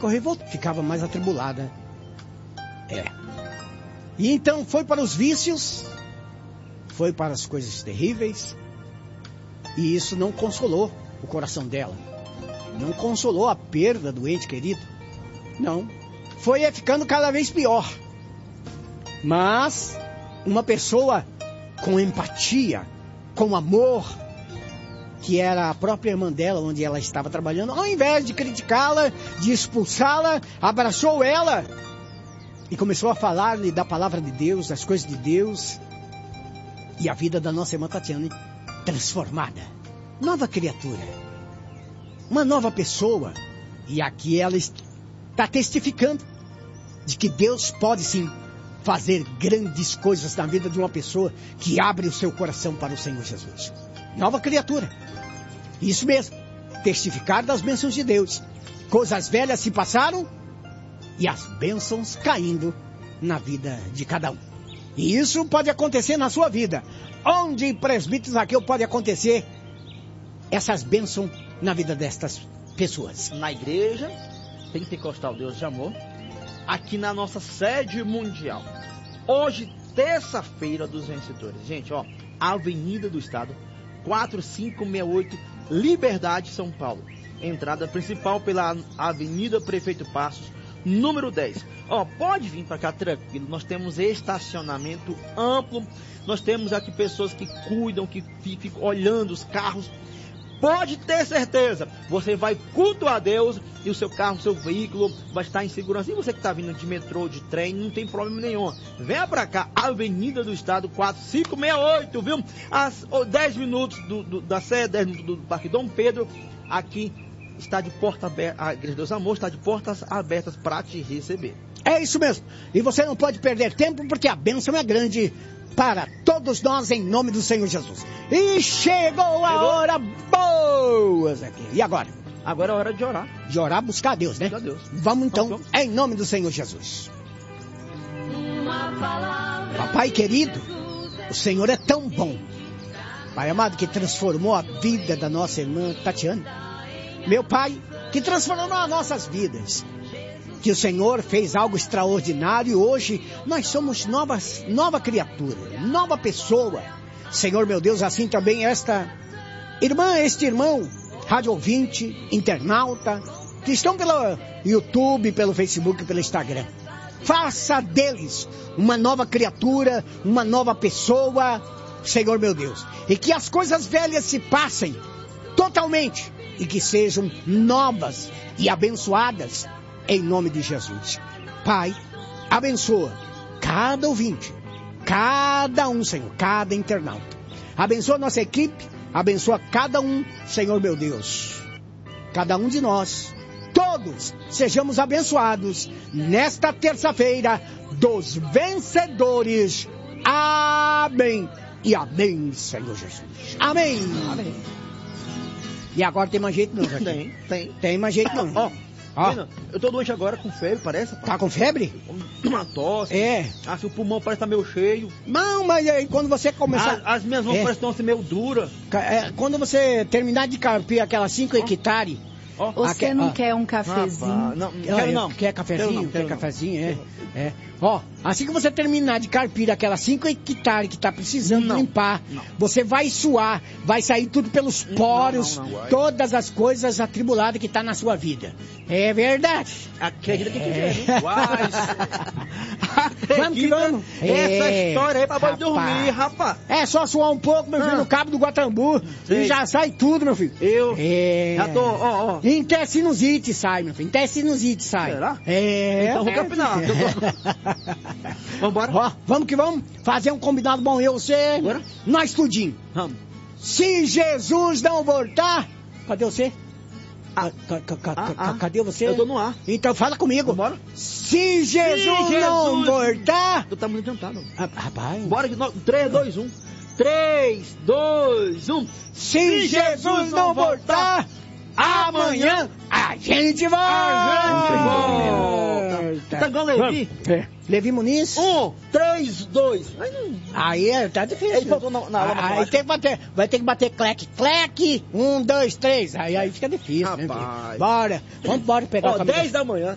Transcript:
ficou revoltada, ficava mais atribulada. E então foi para os vícios, foi para as coisas terríveis, e isso não consolou o coração dela. Não consolou a perda do ente querido. Não. Foi ficando cada vez pior. Mas uma pessoa com empatia, com amor, que era a própria irmã dela, onde ela estava trabalhando, ao invés de criticá-la, de expulsá-la, abraçou ela e começou a falar-lhe da palavra de Deus, das coisas de Deus. E a vida da nossa irmã Tatiane transformada. Nova criatura. Uma nova pessoa. E aqui ela está testificando de que Deus pode sim fazer grandes coisas na vida de uma pessoa que abre o seu coração para o Senhor Jesus. Nova criatura. Isso mesmo. Testificar das bênçãos de Deus. Coisas velhas se passaram e as bênçãos caindo na vida de cada um. E isso pode acontecer na sua vida. Onde presbíteros aqui pode acontecer essas bênçãos na vida destas pessoas? Na igreja Pentecostal Deus de Amor, aqui na nossa sede mundial. Hoje, terça-feira dos vencedores. Gente, ó, Avenida do Estado, 4568, Liberdade, São Paulo. Entrada principal pela Avenida Prefeito Passos, número 10. Ó, pode vir para cá tranquilo, nós temos estacionamento amplo, nós temos aqui pessoas que cuidam, que ficam olhando os carros. Pode ter certeza, você vai cultuar a Deus e o seu carro, o seu veículo vai estar em segurança. E você que está vindo de metrô, de trem, não tem problema nenhum. Venha para cá, Avenida do Estado, 4568, viu? Às 10 minutos da sede, 10 minutos do Parque Dom Pedro, aqui está de porta aberta, a Igreja Deus Amor está de portas abertas para te receber. É isso mesmo. E você não pode perder tempo, porque a bênção é grande para todos nós, em nome do Senhor Jesus. E chegou a hora boa aqui. E agora? Agora é hora de orar. De orar, buscar a Deus, né? Buscar a Deus. Vamos então, em nome do Senhor Jesus. Papai querido, o Senhor é tão bom. Pai amado, que transformou a vida da nossa irmã Tatiane. Meu Pai, que transformou as nossas vidas. Que o Senhor fez algo extraordinário e hoje nós somos nova criatura, nova pessoa. Senhor meu Deus, assim também esta irmã, este irmão, rádio ouvinte, internauta, que estão pelo YouTube, pelo Facebook, pelo Instagram. Faça deles uma nova criatura, uma nova pessoa, Senhor meu Deus. E que as coisas velhas se passem totalmente e que sejam novas e abençoadas. Em nome de Jesus. Pai, abençoa cada ouvinte, cada um, Senhor, cada internauta. Abençoa nossa equipe, abençoa cada um, Senhor meu Deus. Cada um de nós, todos, sejamos abençoados nesta terça-feira dos vencedores. Amém. E amém, Senhor Jesus. Amém. Amém. E agora tem mais jeito não, Joaquim? Tem mais jeito não. Eu tô doente agora com febre, parece. Rapaz. Tá com febre? Uma tosse. É. O pulmão parece estar meio cheio. Não, mas aí quando você começar... As minhas mãos parecem estar assim meio duras. Quando você terminar de carpir aquelas 5 hectares... Você não quer um cafezinho? Não. Quer cafezinho? Quer cafezinho, é. Ó, assim que você terminar de carpir aquelas 5 hectares que tá precisando limpar, você vai suar, vai sair tudo pelos poros, todas as coisas atribuladas que tá na sua vida. É verdade. Acredita que quiser, Vamos que vamos. Essa história aí pra boi dormir, rapaz. É só suar um pouco, meu filho, no cabo do Guatambu, e já sai tudo, meu filho. Já tô, ó. Até sinusite sai, meu filho. Até sinusite sai. Será? Então vou capinar. Vambora. Ó, vamos que vamos. Fazer um combinado bom, eu, você, bora? Nós tudinho. Vamos. Se Jesus não voltar... Cadê você? Cadê você? Eu tô no ar. Então fala comigo. Bora. Se Jesus não voltar... Tu tá muito adiantado. Rapaz. Bora de 3, 2, 1. 3, 2, 1. Se Jesus não voltar... Amanhã a gente volta. Tá igual Levi? Levi Muniz? 1, 3, 2. Aí tá difícil. Ele faltou na aí tem que bater, vai ter que bater cleque. 1, 2, 3. Aí fica difícil, rapaz. Né? Bora. Vamos embora pegar o caminho. 10 da manhã.